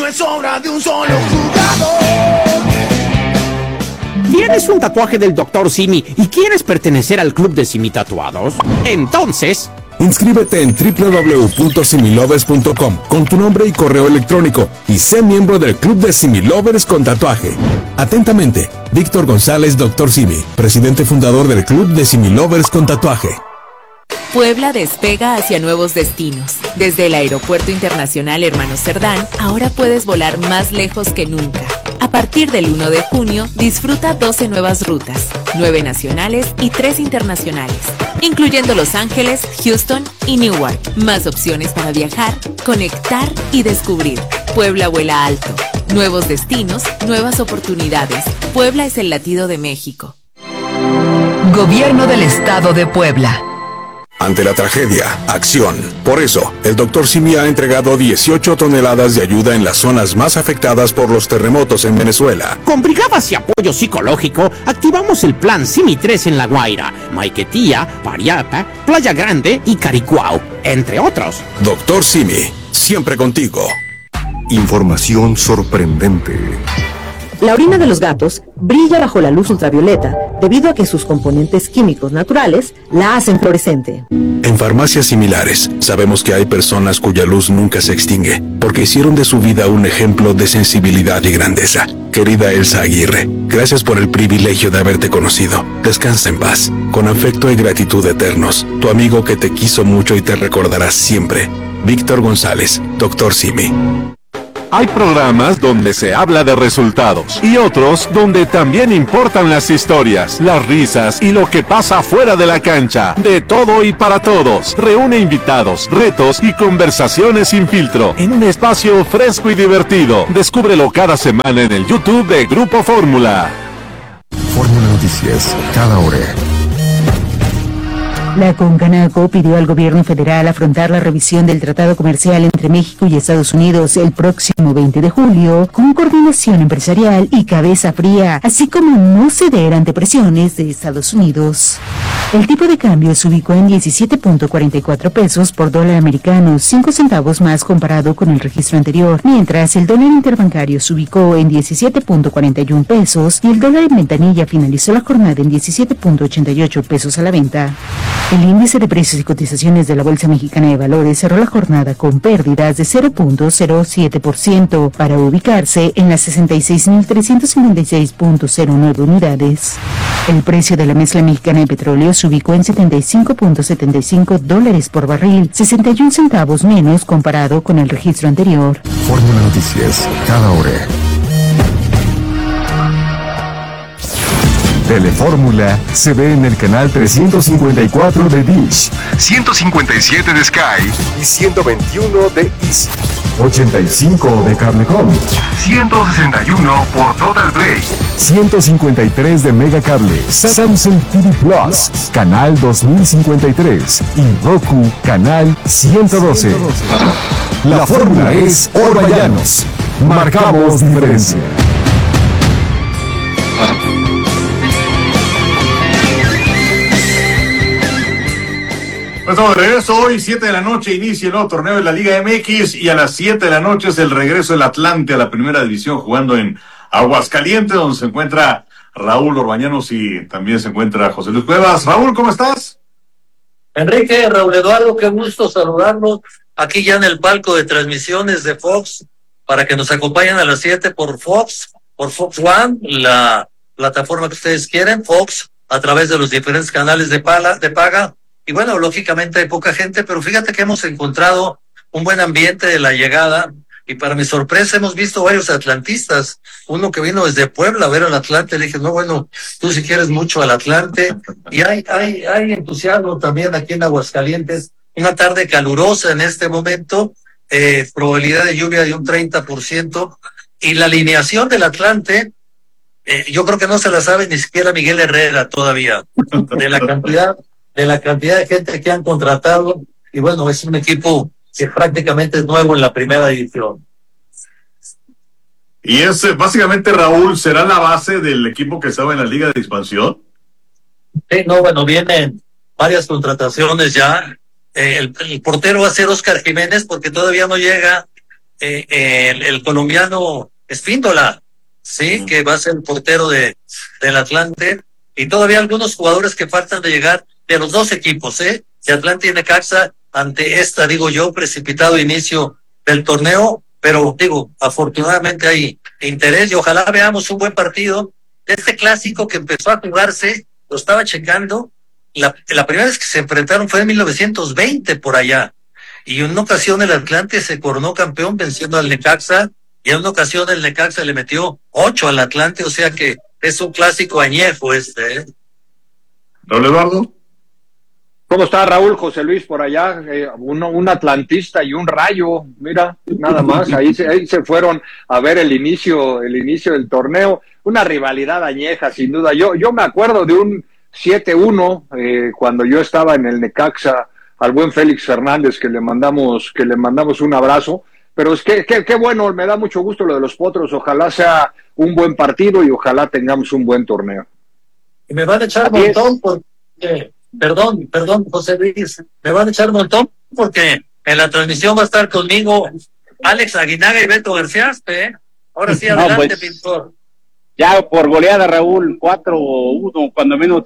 No es obra de un solo jugador. ¿Tienes un tatuaje del Dr. Simi y quieres pertenecer al club de Simi Tatuados? Entonces, inscríbete en www.similovers.com con tu nombre y correo electrónico y sé miembro del club de Similovers con tatuaje. Atentamente, Víctor González, Dr. Simi, presidente fundador del club de Similovers con tatuaje. Puebla despega hacia nuevos destinos. Desde el Aeropuerto Internacional Hermano Cerdán, ahora puedes volar más lejos que nunca. A partir del 1 de junio, disfruta 12 nuevas rutas, 9 nacionales y 3 internacionales, incluyendo Los Ángeles, Houston y Newark. Más opciones para viajar, conectar y descubrir. Puebla vuela alto. Nuevos destinos, nuevas oportunidades. Puebla es el latido de México. Gobierno del Estado de Puebla. Ante la tragedia, acción. Por eso, el Dr. Simi ha entregado 18 toneladas de ayuda en las zonas más afectadas por los terremotos en Venezuela. con brigadas y apoyo psicológico, activamos el plan Simi 3 en La Guaira, Maiquetía, Pariapa, Playa Grande y Caricuao, entre otros. Dr. Simi, siempre contigo. Información sorprendente. La orina de los gatos brilla bajo la luz ultravioleta debido a que sus componentes químicos naturales la hacen fluorescente. En farmacias similares, sabemos que hay personas cuya luz nunca se extingue, porque hicieron de su vida un ejemplo de sensibilidad y grandeza. Querida Elsa Aguirre, gracias por el privilegio de haberte conocido. Descansa en paz. Con afecto y gratitud eternos, tu amigo que te quiso mucho y te recordará siempre. Víctor González, Dr. Simi. Hay programas donde se habla de resultados y otros donde también importan las historias, las risas y lo que pasa fuera de la cancha. De todo y para todos. Reúne invitados, retos y conversaciones sin filtro en un espacio fresco y divertido. Descúbrelo cada semana en el YouTube de Grupo Fórmula. Fórmula Noticias, cada hora. La Concanaco pidió al gobierno federal afrontar la revisión del tratado comercial entre México y Estados Unidos el próximo 20 de julio con coordinación empresarial y cabeza fría, así como no ceder ante presiones de Estados Unidos. El tipo de cambio se ubicó en 17.44 pesos por dólar americano, 5 centavos más comparado con el registro anterior, mientras el dólar interbancario se ubicó en 17.41 pesos y el dólar en ventanilla finalizó la jornada en 17.88 pesos a la venta. El índice de precios y cotizaciones de la Bolsa Mexicana de Valores cerró la jornada con pérdidas de 0.07% para ubicarse en las 66.356.09 unidades. El precio de la mezcla mexicana de petróleo se ubicó en $75.75 por barril, 61 centavos menos comparado con el registro anterior. Fórmula Noticias, cada hora. Telefórmula se ve en el canal 354 de Dish, 157 de Sky y 121 de Easy, 85 de Cablecom, 161 por Total Play, 153 de Megacable, Samsung TV Plus, canal 2053 y Roku, canal 112. La fórmula es Orballanos. Marcamos diferencia. Pues estamos de regreso hoy, 7 de la noche, inicia el nuevo torneo de la Liga MX y a las 7 de la noche es el regreso del Atlante a la primera división jugando en Aguascalientes, donde se encuentra Raúl Orbañanos y también se encuentra José Luis Cuevas. Raúl, ¿cómo estás? Enrique, Raúl Eduardo, qué gusto saludarlos aquí ya en el palco de transmisiones de Fox para que nos acompañen a las 7 por Fox One, la plataforma que ustedes quieren, Fox, a través de los diferentes canales de paga. Y bueno, lógicamente hay poca gente, pero fíjate que hemos encontrado un buen ambiente de la llegada y para mi sorpresa hemos visto varios atlantistas. Uno que vino desde Puebla a ver al Atlante, le dije, no, bueno, tú si quieres mucho al Atlante. Y hay entusiasmo también aquí en Aguascalientes. Una tarde calurosa en este momento, probabilidad de lluvia de un 30%. Y la alineación del Atlante, yo creo que no se la sabe ni siquiera Miguel Herrera todavía, de la cantidad de gente que han contratado, y bueno, es un equipo que prácticamente es nuevo en la primera división. Y es básicamente, Raúl, ¿será la base del equipo que estaba en la Liga de Expansión? Sí, no, bueno, vienen varias contrataciones ya. El portero va a ser Oscar Jiménez porque todavía no llega el colombiano Espíndola, sí, que va a ser el portero del Atlante, y todavía algunos jugadores que faltan de llegar de los dos equipos, de Atlante y Necaxa, ante digo yo, precipitado inicio del torneo, pero digo, afortunadamente hay interés y ojalá veamos un buen partido de este clásico que empezó a jugarse, lo estaba checando, la primera vez que se enfrentaron fue en 1920 por allá, y en una ocasión el Atlante se coronó campeón venciendo al Necaxa, y en una ocasión el Necaxa le metió 8 al Atlante, o sea que es un clásico añejo Don Eduardo. ¿Cómo está Raúl? José Luis por allá, un atlantista y un Rayo, mira, nada más, ahí se fueron a ver el inicio del torneo, una rivalidad añeja sin duda. Yo me acuerdo de un 7-1 cuando yo estaba en el Necaxa, al buen Félix Fernández, que le mandamos un abrazo, pero es que qué bueno, me da mucho gusto lo de los Potros, ojalá sea un buen partido y ojalá tengamos un buen torneo. Y me van a echar un montón porque, perdón, José Luis, me van a echar un montón porque en la transmisión va a estar conmigo Alex Aguinaga y Beto García, Ahora sí, adelante, Pintor. Ya por goleada, Raúl, 4-1, cuando menos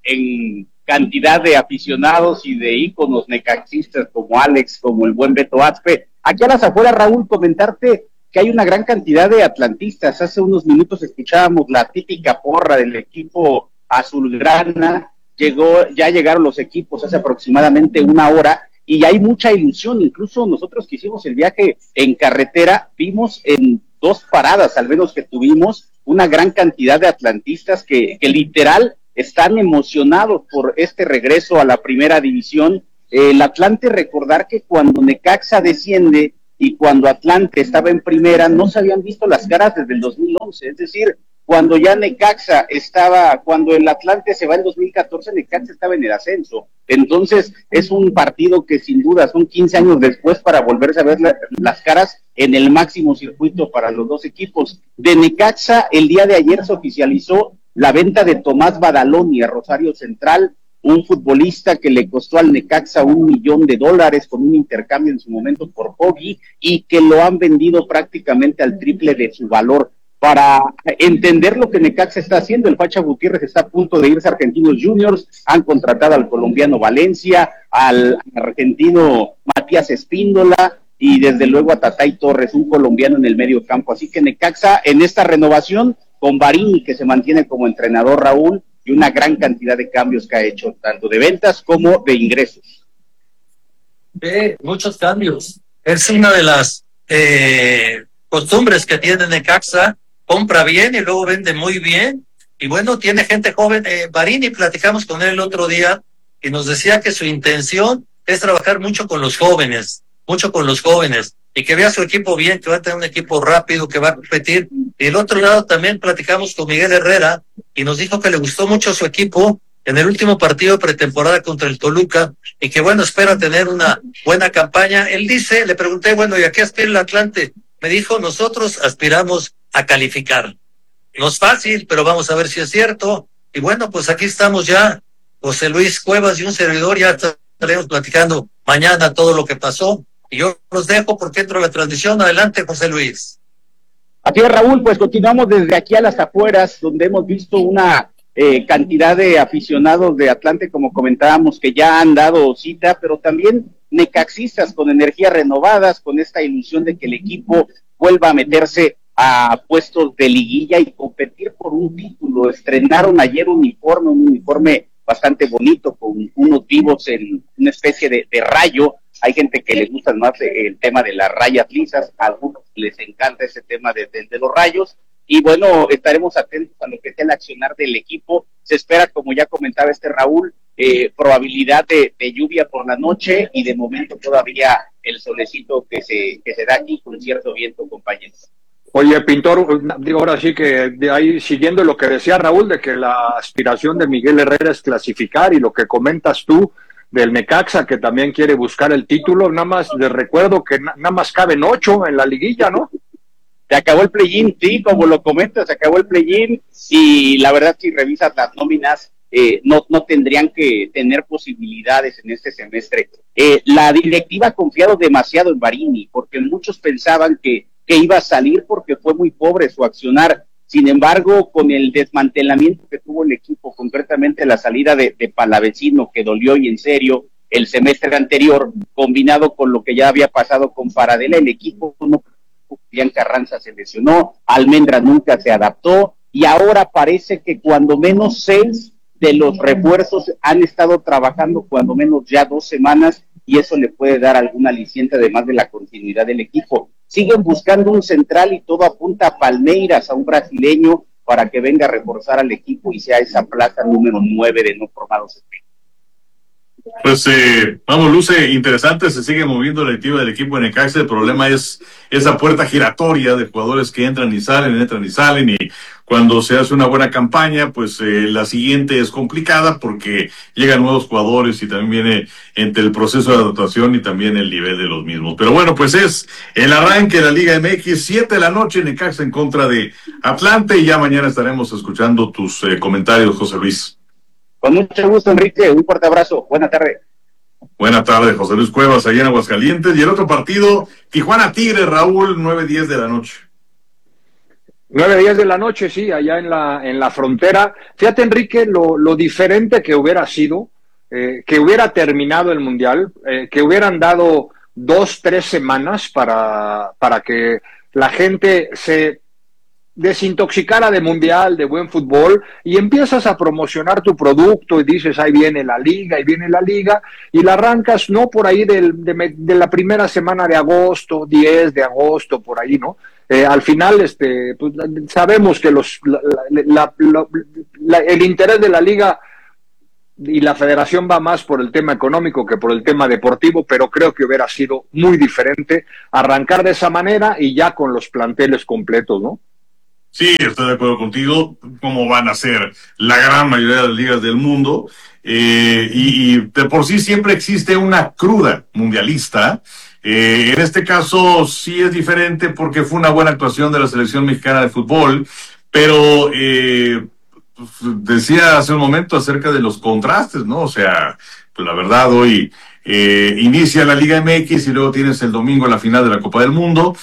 en cantidad de aficionados y de íconos necaxistas como Alex, como el buen Beto Aspe. Aquí a las afueras, Raúl, comentarte que hay una gran cantidad de atlantistas. Hace unos minutos escuchábamos la típica porra del equipo azulgrana. Ya llegaron los equipos hace aproximadamente una hora y hay mucha ilusión. Incluso nosotros que hicimos el viaje en carretera, vimos en 2 paradas, al menos que tuvimos, una gran cantidad de atlantistas que literal están emocionados por este regreso a la primera división. El Atlante, recordar que cuando Necaxa desciende y cuando Atlante estaba en primera, no se habían visto las caras desde el 2011, es decir, cuando ya Necaxa cuando el Atlante se va en 2014, Necaxa estaba en el ascenso. Entonces, es un partido que sin duda son 15 años después para volverse a ver las caras en el máximo circuito para los dos equipos. De Necaxa, el día de ayer se oficializó la venta de Tomás Badaloni a Rosario Central, un futbolista que le costó al Necaxa $1 millón con un intercambio en su momento por Poggi, y que lo han vendido prácticamente al triple de su valor. Para entender lo que Necaxa está haciendo, el Facha Gutiérrez está a punto de irse a Argentinos Juniors, han contratado al colombiano Valencia, al argentino Matías Espíndola y desde luego a Tatay Torres, un colombiano en el medio campo. Así que Necaxa en esta renovación, con Barini que se mantiene como entrenador, Raúl, y una gran cantidad de cambios que ha hecho, tanto de ventas como de ingresos. Muchos cambios. Es una de las costumbres que tiene Necaxa, compra bien y luego vende muy bien, y bueno, tiene gente joven. Barini, platicamos con él el otro día, y nos decía que su intención es trabajar mucho con los jóvenes, y que vea su equipo bien, que va a tener un equipo rápido, que va a competir. Y del otro lado también platicamos con Miguel Herrera, y nos dijo que le gustó mucho su equipo en el último partido de pretemporada contra el Toluca, y que bueno, espera tener una buena campaña. Él dice, le pregunté, bueno, ¿y a qué aspira el Atlante? Me dijo, nosotros aspiramos a calificar. No es fácil, pero vamos a ver si es cierto. Y bueno, pues aquí estamos ya, José Luis Cuevas y un servidor, ya estaremos platicando mañana todo lo que pasó. Y yo los dejo porque entro a la transmisión. Adelante, José Luis. Así es, Raúl, pues continuamos desde aquí a las afueras, donde hemos visto una cantidad de aficionados de Atlante, como comentábamos, que ya han dado cita, pero también necaxistas con energías renovadas, con esta ilusión de que el equipo vuelva a meterse a puestos de liguilla y competir por un título. Estrenaron ayer un uniforme bastante bonito, con unos vivos en una especie de rayo. Hay gente que les gusta más el tema de las rayas lisas, a algunos les encanta ese tema de los rayos, y bueno, estaremos atentos a lo que sea el accionar del equipo. Se espera, como ya comentaba Raúl, probabilidad de lluvia por la noche, y de momento todavía el solecito que se da aquí con cierto viento, compañeros. Oye, Pintor, digo, ahora sí que de ahí, siguiendo lo que decía Raúl, de que la aspiración de Miguel Herrera es clasificar, y lo que comentas tú del Necaxa, que también quiere buscar el título, nada más les recuerdo que nada más caben 8 en la liguilla, ¿no? Se acabó el play-in, sí, como lo comentas, se acabó el play-in, y la verdad, si revisas las nóminas, no tendrían que tener posibilidades en este semestre. La directiva ha confiado demasiado en Barini, porque muchos pensaban que iba a salir porque fue muy pobre su accionar. Sin embargo, con el desmantelamiento que tuvo el equipo, concretamente la salida de Palavecino, que dolió y en serio el semestre anterior, combinado con lo que ya había pasado con Paradela, el equipo no. Julián Carranza se lesionó, Almendra nunca se adaptó, y ahora parece que cuando menos 6 de los refuerzos han estado trabajando cuando menos ya 2 semanas, y eso le puede dar alguna aliciente además de la continuidad del equipo. Siguen buscando un central y todo apunta a Palmeiras, a un brasileño, para que venga a reforzar al equipo y sea esa plaza número 9 de no formados en México. Pues vamos, luce interesante, se sigue moviendo la directiva del equipo de Necaxa. El problema es esa puerta giratoria de jugadores que entran y salen, y cuando se hace una buena campaña, pues la siguiente es complicada porque llegan nuevos jugadores y también viene entre el proceso de adaptación y también el nivel de los mismos. Pero bueno, pues es el arranque de la Liga MX, 7 de la noche, Necaxa en contra de Atlante, y ya mañana estaremos escuchando tus comentarios, José Luis. Con mucho gusto, Enrique. Un fuerte abrazo. Buena tarde. Buena tarde, José Luis Cuevas, allá en Aguascalientes. Y el otro partido, Tijuana Tigres, Raúl, 9:10 de la noche. 9:10 de la noche, sí, allá en la frontera. Fíjate, Enrique, lo diferente que hubiera sido, que hubiera terminado el Mundial, que hubieran dado 2-3 semanas para que la gente se desintoxicara de Mundial, de buen fútbol, y empiezas a promocionar tu producto y dices, ahí viene la liga, y la arrancas, ¿no? Por ahí de la primera semana de agosto, 10 de agosto, por ahí, ¿no? Al final, pues, sabemos que el interés de la liga y la federación va más por el tema económico que por el tema deportivo, pero creo que hubiera sido muy diferente arrancar de esa manera y ya con los planteles completos, ¿no? Sí, estoy de acuerdo contigo, como van a ser la gran mayoría de las ligas del mundo, y de por sí siempre existe una cruda mundialista. En este caso sí es diferente porque fue una buena actuación de la selección mexicana de fútbol, pero decía hace un momento acerca de los contrastes, ¿no? O sea, pues la verdad hoy inicia la Liga MX y luego tienes el domingo la final de la Copa del Mundo.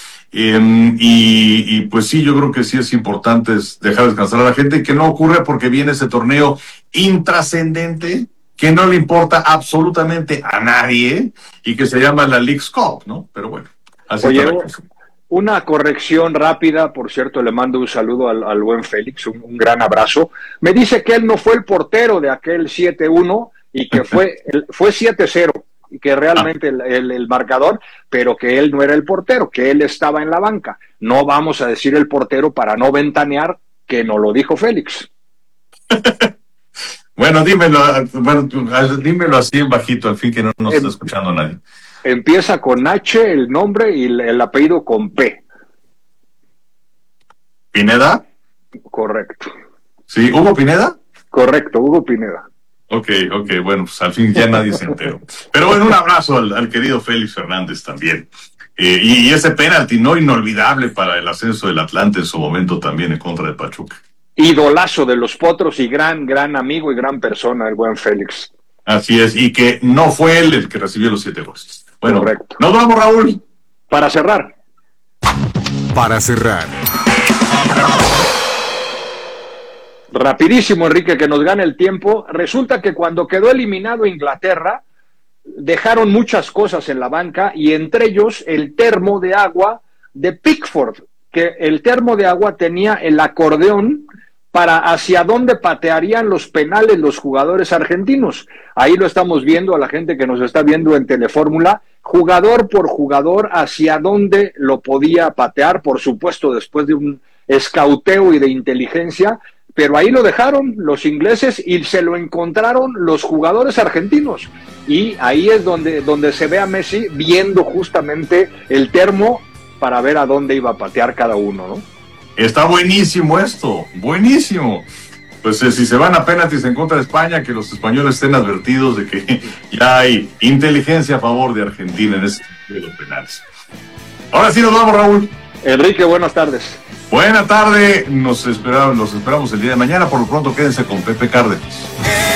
Y pues sí, yo creo que sí es importante dejar descansar a la gente, y que no ocurre porque viene ese torneo intrascendente que no le importa absolutamente a nadie y que se llama la Leagues Cup, ¿no? Pero bueno, así. Oye, una corrección rápida, por cierto, le mando un saludo al buen Félix, un gran abrazo. Me dice que él no fue el portero de aquel 7-1 y que fue 7-0. Y que realmente el marcador, pero que él no era el portero, que él estaba en la banca. No vamos a decir el portero para no ventanear, que no lo dijo Félix. Bueno, dímelo así en bajito, al fin, que no nos está escuchando nadie. Empieza con H el nombre y el apellido con P. ¿Pineda? Correcto. ¿Sí? ¿Hugo Pineda? Correcto, Hugo Pineda. Ok, bueno, pues al fin ya nadie se enteró. Pero bueno, un abrazo al querido Félix Fernández también. Y ese penalti no inolvidable para el ascenso del Atlante en su momento también en contra de Pachuca. Idolazo de los Potros y gran amigo y gran persona el buen Félix. Así es, y que no fue él el que recibió los 7 goles. Bueno, correcto. Nos vamos, Raúl. Para cerrar. Rapidísimo, Enrique, que nos gane el tiempo. Resulta que cuando quedó eliminado Inglaterra, dejaron muchas cosas en la banca, y entre ellos el termo de agua de Pickford, que el termo de agua tenía el acordeón para hacia dónde patearían los penales los jugadores argentinos. Ahí lo estamos viendo, a la gente que nos está viendo en Telefórmula, jugador por jugador, hacia dónde lo podía patear, por supuesto después de un escauteo y de inteligencia, pero ahí lo dejaron los ingleses y se lo encontraron los jugadores argentinos. Y ahí es donde se ve a Messi viendo justamente el termo para ver a dónde iba a patear cada uno, ¿no? Está buenísimo esto, buenísimo. Pues si se van a penaltis en contra de España, que los españoles estén advertidos de que ya hay inteligencia a favor de Argentina en este de los penales. Ahora sí nos vamos, Raúl. Enrique, buenas tardes. Buena tarde, los esperamos el día de mañana. Por lo pronto, quédense con Pepe Cárdenas.